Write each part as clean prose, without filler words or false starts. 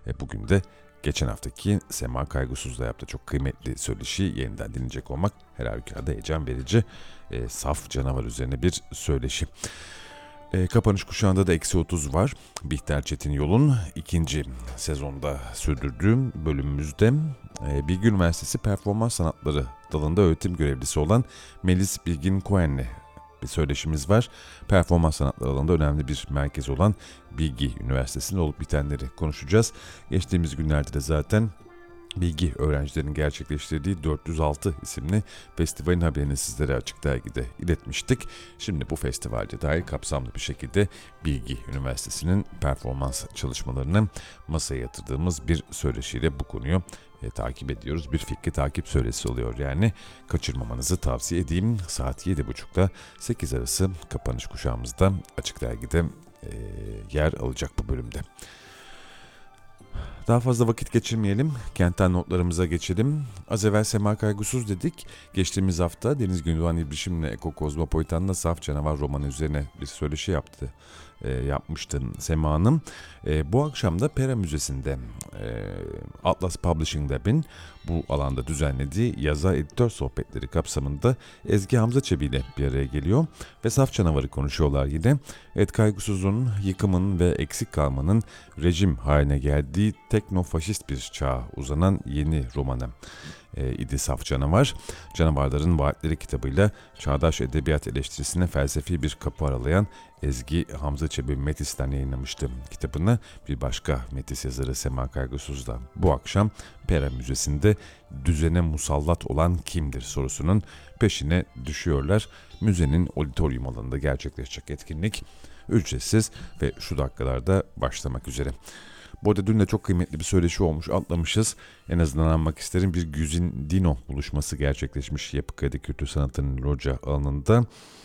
Bugün de geçen haftaki Sema Kaygısız'la yaptığı çok kıymetli söyleşi yeniden dinleyecek olmak her halükarda heyecan verici. Saf canavar üzerine bir söyleşi. Kapanış kuşağında da -30 var. Bihter Çetin Yol'un ikinci sezonda sürdürdüğüm bölümümüzde Bilgi Üniversitesi Performans Sanatları dalında öğretim görevlisi olan Melis Bilgin Cohen'le bir söyleşimiz var. Performans sanatları alanında önemli bir merkez olan Bilgi Üniversitesi'nde olup bitenleri konuşacağız. Geçtiğimiz günlerde de zaten Bilgi öğrencilerinin gerçekleştirdiği 406 isimli festivalin haberini sizlere Açık Dergi'de iletmiştik. Şimdi bu festivalde dair kapsamlı bir şekilde Bilgi Üniversitesi'nin performans çalışmalarını masaya yatırdığımız bir söyleşiyle bu konuyu takip ediyoruz. Bir fikri takip söyleşisi oluyor yani. Kaçırmamanızı tavsiye edeyim. Saat 7.30'da 8 arası kapanış kuşağımızda Açık Dergi'de yer alacak bu bölümde. Daha fazla vakit geçirmeyelim. Kentten notlarımıza geçelim. Az evvel Sema Kaygısız dedik. Geçtiğimiz hafta Deniz Gündoğan İbrişim'le Eko Kozmopolitan'la Saf Canavar romanı üzerine bir söyleşi yapmıştı Sema Hanım. Bu akşam da Pera Müzesi'nde Atlas Publishing Lab'in bu alanda düzenlediği yazar editör sohbetleri kapsamında Ezgi Hamza Çebi ile bir araya geliyor ve Saf Canavarı konuşuyorlar yine. Kaygısız'ın yıkımın ve eksik kalmanın rejim haline geldiği teknofaşist bir çağa uzanan yeni romanı idi Saf Canavar. Canavarların Vaatleri kitabıyla çağdaş edebiyat eleştirisine felsefi bir kapı aralayan Ezgi Hamza Çebi Metis'ten yayınlamıştı kitabını. Bir başka Metis yazarı Sema Kaygısız da bu akşam Pera Müzesi'nde düzene musallat olan kimdir sorusunun peşine düşüyorlar. Müzenin auditorium alanında gerçekleşecek etkinlik ücretsiz ve şu dakikalarda başlamak üzere. Bu arada dün de çok kıymetli bir söyleşi olmuş, atlamışız. En azından anmak isterim. Bir Güzin Dino buluşması gerçekleşmiş Yapı Kredi Kültür Sanatı'nın loca alanında.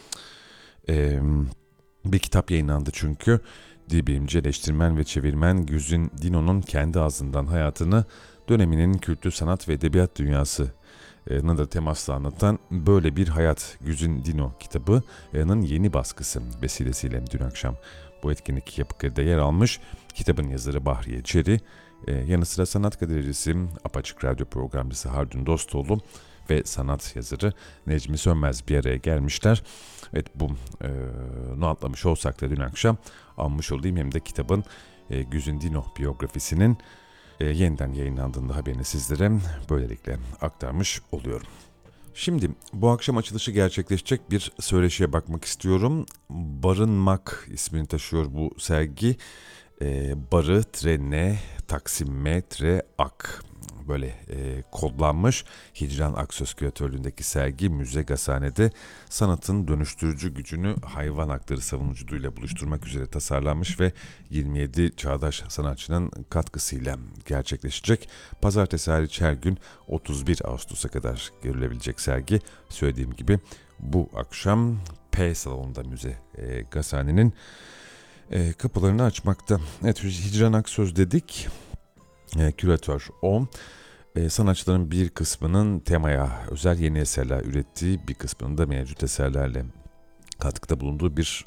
Bir kitap yayınlandı çünkü. Dil bilimci, eleştirmen ve çevirmen Güzin Dino'nun kendi ağzından hayatını döneminin kültür, sanat ve edebiyat dünyası'nın da temasla anlatan Böyle Bir Hayat Güzin Dino kitabının yeni baskısı vesilesiyle dün akşam bu etkinlik Yapı Kredi'de yer almış. Kitabın yazarı Bahriye Çeri, yanı sıra sanat galericisi, Apaçık Radyo programcısı Haldun Dostoğlu ve sanat yazarı Necmi Sönmez bir araya gelmişler. Evet, bunu atlamış olsak da dün akşam almış olayım, hem de kitabın Güzin Dino biyografisinin yeniden yayınlandığında haberini sizlere böylelikle aktarmış oluyorum. Şimdi bu akşam açılışı gerçekleşecek bir söyleşiye bakmak istiyorum. Barınmak ismini taşıyor bu sergi. Barı, Trene, Taksim, Metre, Ak böyle kodlanmış. Hicran Aksöz küratörlüğündeki sergi Müze Gazhane'de sanatın dönüştürücü gücünü hayvan hakları savunuculuğuyla buluşturmak üzere tasarlanmış ve 27 çağdaş sanatçının katkısıyla gerçekleşecek. Pazartesi hariç her gün 31 Ağustos'a kadar görülebilecek sergi, söylediğim gibi bu akşam P salonunda Müze Gazhane'nin kapılarını açmakta. Evet, Hicran Aksöz dedik. Küratör o. Sanatçıların bir kısmının temaya özel yeni eserler ürettiği, bir kısmının da mevcut eserlerle katkıda bulunduğu bir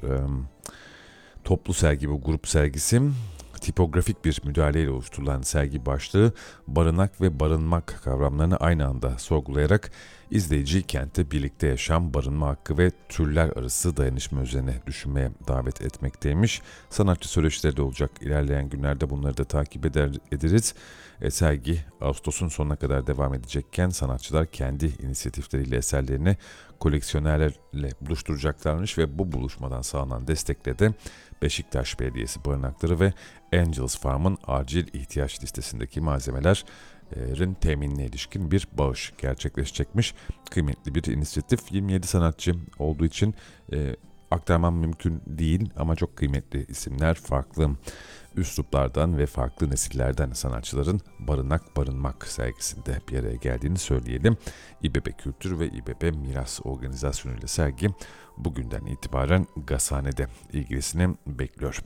toplu sergi, bu grup sergisi. Tipografik bir müdahaleyle oluşturulan sergi başlığı barınak ve barınmak kavramlarını aynı anda sorgulayarak izleyiciyi kente birlikte yaşam, barınma hakkı ve türler arası dayanışma üzerine düşünmeye davet etmekteymiş. Sanatçı söyleşileri de olacak. İlerleyen günlerde bunları da takip ederiz. Sergi Ağustos'un sonuna kadar devam edecekken sanatçılar kendi inisiyatifleriyle eserlerini koleksiyonerlerle buluşturacaklarmış ve bu buluşmadan sağlanan destekle de Beşiktaş Belediyesi Barınakları ve Angels Farm'ın acil ihtiyaç listesindeki malzemelerin teminine ilişkin bir bağış gerçekleşecekmiş. Kıymetli bir inisiyatif. 27 sanatçı olduğu için aktarmam mümkün değil ama çok kıymetli isimler, farklı üsluplardan ve farklı nesillerden sanatçıların barınmak sergisinde bir araya geldiğini söyleyelim. İBB Kültür ve İBB Miras Organizasyonu ile sergi bugünden itibaren Gazhane'de ilgilisini bekliyor.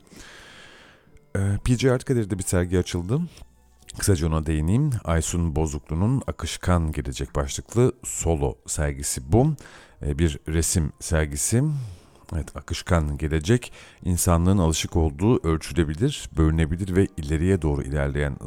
PG Art Galeri'de bir sergi açıldı. Kısaca ona değineyim. Aysun Bozuklu'nun Akışkan Gelecek başlıklı solo sergisi bu. Bir resim sergisi. Evet, akışkan gelecek, insanlığın alışık olduğu ölçülebilir, bölünebilir ve ileriye doğru ilerleyen